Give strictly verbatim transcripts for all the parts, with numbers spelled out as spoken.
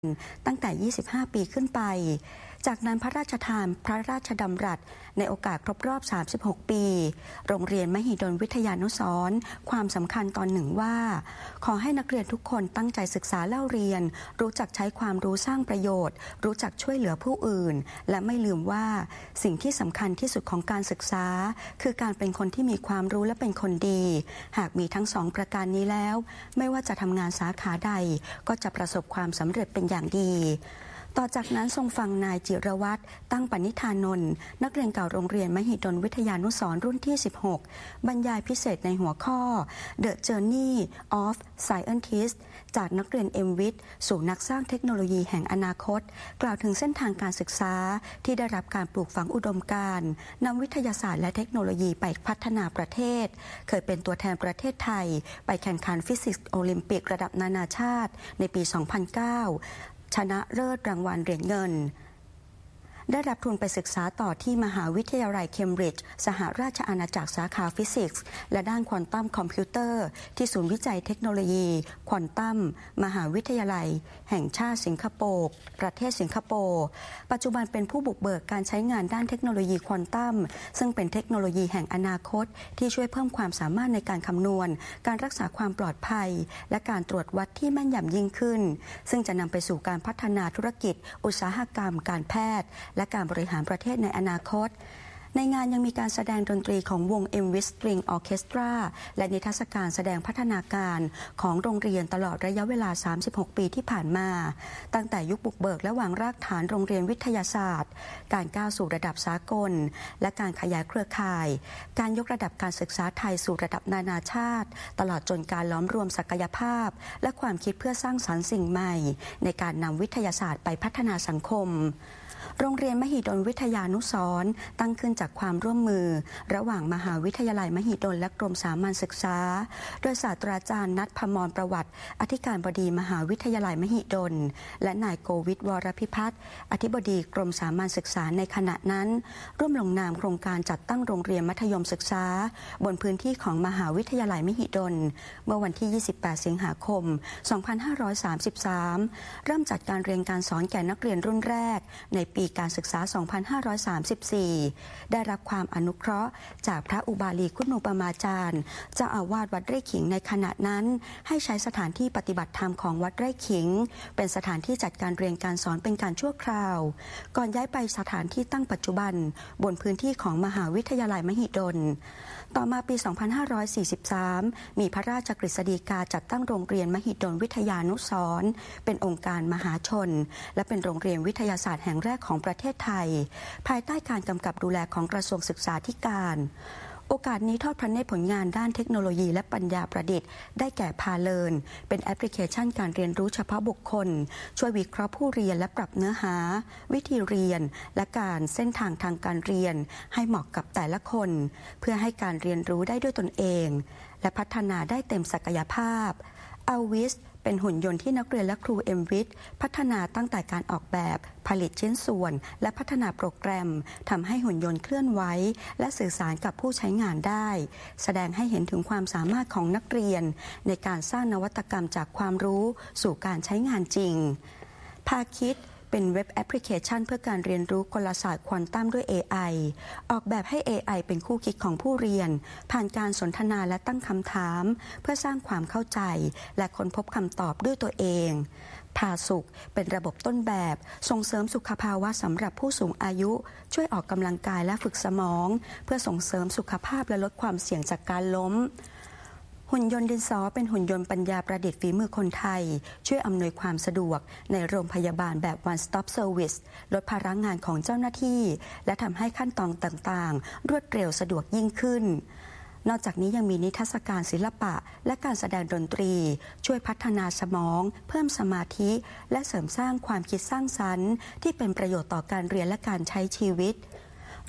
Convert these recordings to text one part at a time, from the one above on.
ตั้งแต่ ยี่สิบห้า ปีขึ้นไปจากนั้นพระราชทานพระราชดำรัสในโอกาสครบรอบ สามสิบหก ปีโรงเรียนมหิดลวิทยานุสรณ์ความสำคัญตอนหนึ่งว่าขอให้นักเรียนทุกคนตั้งใจศึกษาเล่าเรียนรู้จักใช้ความรู้สร้างประโยชน์รู้จักช่วยเหลือผู้อื่นและไม่ลืมว่าสิ่งที่สำคัญที่สุดของการศึกษาคือการเป็นคนที่มีความรู้และเป็นคนดีหากมีทั้งสองประการนี้แล้วไม่ว่าจะทำงานสาขาใดก็จะประสบความสำเร็จเป็นอย่างดีต่อจากนั้นทรงฟังนายจิรวัตรตั้งปณิธานนท์นักเรียนเก่าโรงเรียนมหิดลวิทยานุสรณ์รุ่นที่ สิบหก บรรยายพิเศษในหัวข้อ The Journey of Scientist จากนักเรียน เอ็ม วิท สู่นักสร้างเทคโนโลยีแห่งอนาคตกล่าวถึงเส้นทางการศึกษาที่ได้รับการปลูกฝังอุดมการณ์นำวิทยาศาสตร์และเทคโนโลยีไปพัฒนาประเทศเคยเป็นตัวแทนประเทศไทยไปแข่งขันฟิสิกส์โอลิมปิกระดับนานาชาติในปี สองพันเก้าชนะเลิศรางวัลเหรียญเงินได้รับทุนไปศึกษาต่อที่มหาวิทยาลัยเคมบริดจ์สหราชอาณาจักรสาขาฟิสิกส์และด้านควอนตัมคอมพิวเตอร์ที่ศูนย์วิจัยเทคโนโลยีควอนตัมมหาวิทยาลัยแห่งชาติสิงคโปร์ประเทศสิงคโปร์ปัจจุบันเป็นผู้บุกเบิกการใช้งานด้านเทคโนโลยีควอนตัมซึ่งเป็นเทคโนโลยีแห่งอนาคตที่ช่วยเพิ่มความสามารถในการคำนวณการรักษาความปลอดภัยและการตรวจวัดที่แม่นยำยิ่งขึ้นซึ่งจะนำไปสู่การพัฒนาธุรกิจอุตสาหกรรมการแพทย์และการบริหารประเทศในอนาคตในงานยังมีการแสดงดนตรีของวง เอ็ม วิท String Orchestra และนิทรรศการแสดงพัฒนาการของโรงเรียนตลอดระยะเวลา สามสิบหก ปีที่ผ่านมาตั้งแต่ยุคบุกเบิกและวางรากฐานโรงเรียนวิทยาศาสตร์การก้าวสู่ระดับสากลและการขยายเครือข่ายการยกระดับการศึกษาไทยสู่ระดับนานาชาติตลอดจนการล้อมรวมศักยภาพและความคิดเพื่อสร้างสรรค์สิ่งใหม่ในการนำวิทยาศาสตร์ไปพัฒนาสังคมโรงเรียนมหิดลวิทยานุสรณ์ตั้งขึ้นจากความร่วมมือระหว่างมหาวิทยาลัยมหิดลและกรมสามัญศึกษาโดยศาสตราจารย์ณัฐ พมรประวัติอธิการบดีมหาวิทยาลัยมหิดลและนายโกวิทวรพิพัฒน์อธิบดีกรมสามัญศึกษาในขณะนั้นร่วมลงนามโครงการจัดตั้งโรงเรียนมัธยมศึกษาบนพื้นที่ของมหาวิทยาลัยมหิดลเมื่อวันที่ ยี่สิบแปด สิงหาคม สองพันห้าร้อยสามสิบสาม เริ่มจัดการเรียนการสอนแก่นักเรียนรุ่นแรกในปีการศึกษา สองพันห้าร้อยสามสิบสี่ ได้รับความอนุเคราะห์จากพระอุบาลีคุณูปมาจารย์เจ้าอาวาสวัดไร่ขิงในขณะนั้นให้ใช้สถานที่ปฏิบัติธรรมของวัดไร่ขิงเป็นสถานที่จัดการเรียนการสอนเป็นการชั่วคราวก่อนย้ายไปสถานที่ตั้งปัจจุบันบนพื้นที่ของมหาวิทยาลัยมหิดลต่อมาปี สองพันห้าร้อยสี่สิบสาม มีพระราชกฤษฎีกาจัดตั้งโรงเรียนมหิดลวิทยานุสรณ์เป็นองค์การมหาชนและเป็นโรงเรียนวิทยาศาสตร์แห่งแรกของประเทศไทยภายใต้การกำกับดูแลของกระทรวงศึกษาธิการโอกาสนี้ทอดพระเนตรผลงานด้านเทคโนโลยีและปัญญาประดิษฐ์ได้แก่พาเลิร์นเป็นแอปพลิเคชันการเรียนรู้เฉพาะบุคคลช่วยวิเคราะห์ผู้เรียนและปรับเนื้อหาวิธีเรียนและการเส้นทางทางการเรียนให้เหมาะกับแต่ละคนเพื่อให้การเรียนรู้ได้ด้วยตนเองและพัฒนาได้เต็มศักยภาพอัลวิสเป็นหุ่นยนต์ที่นักเรียนและครู เอ็ม วิท พัฒนาตั้งแต่การออกแบบผลิตชิ้นส่วนและพัฒนาโปรแกรมทำให้หุ่นยนต์เคลื่อนไหวและสื่อสารกับผู้ใช้งานได้แสดงให้เห็นถึงความสามารถของนักเรียนในการสร้างนวัตกรรมจากความรู้สู่การใช้งานจริงพาคิดเป็นเว็บแอปพลิเคชันเพื่อการเรียนรู้กลศาสตร์ควอนตัมด้วย เอ ไอ ออกแบบให้ เอ ไอ เป็นคู่คิดของผู้เรียนผ่านการสนทนาและตั้งคำถามเพื่อสร้างความเข้าใจและค้นพบคำตอบด้วยตัวเองพาสุขเป็นระบบต้นแบบส่งเสริมสุขภาวะสำหรับผู้สูงอายุช่วยออกกำลังกายและฝึกสมองเพื่อส่งเสริมสุขภาพและลดความเสี่ยงจากการล้มหุ่นยนต์ดินสอเป็นหุ่นยนต์ปัญญาประดิษฐ์ฝีมือคนไทยช่วยอำนวยความสะดวกในโรงพยาบาลแบบ one stop service ลดภาระงานของเจ้าหน้าที่และทำให้ขั้นตอนต่างๆรวดเร็วสะดวกยิ่งขึ้นนอกจากนี้ยังมีนิทรรศการศิลปะและการแสดงดนตรีช่วยพัฒนาสมองเพิ่มสมาธิและเสริมสร้างความคิดสร้างสรรค์ที่เป็นประโยชน์ต่อการเรียนและการใช้ชีวิต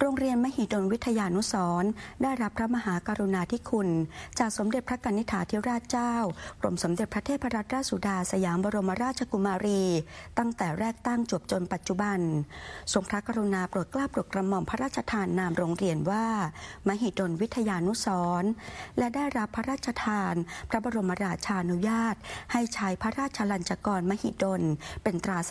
โรงเรียนมหิดลวิทยานุสรณ์ได้รับพระมหากรุณาธิคุณจากสมเด็จพระกนิษฐาธิราชเจ้ากรมสมเด็จพระเทพรัตนราชสุดาสยามบรมราชกุมารีตั้งแต่แรกตั้งจวบจนปัจจุบันทรงพระกรุณาโปรดเกล้าโปรดกระหม่อมพระราชทานนามโรงเรียนว่ามหิดลวิทยานุสรณ์และได้รับพระราชทานพระบรมราชานุญาตให้ใช้พระราชลัญจกรมหิดลเป็นตรา